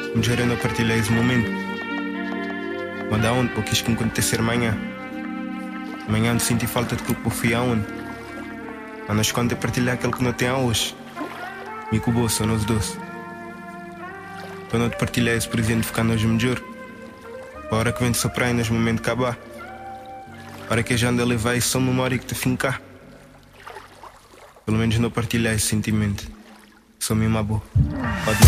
melhor eu não partilhar esse momento. Mas da onde? Porque isto que acontecer amanhã. Amanhã não senti falta de que eu fui aonde. Mas nós quando é partilhar aquilo que não tem hoje. Me cubou, são nós dois. Para não te partilhar esse presente ficar nós melhor. Para a hora que vem de soprar e nesse momento acabar. Para que a gente anda a levar isso só memória que te fincar. Pelo menos não partilhar esse sentimento. Só mesmo a boa. Pode